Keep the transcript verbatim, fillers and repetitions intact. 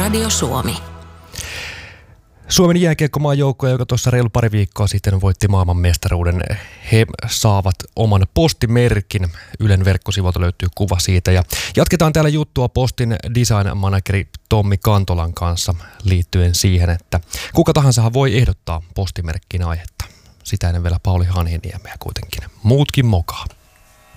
Radio Suomi. Suomen jääkiekkomaajoukkoja, joka tuossa reilu pari viikkoa sitten voitti maailmanmestaruuden, he saavat oman postimerkin. Ylen verkkosivuilta löytyy kuva siitä. Ja jatketaan täällä juttua Postin design-manageri Tommi Kantolan kanssa liittyen siihen, että kuka tahansa voi ehdottaa postimerkkiin aihetta. Sitä ennen vielä Pauli Hanhiniemeä kuitenkin. Muutkin mokaa.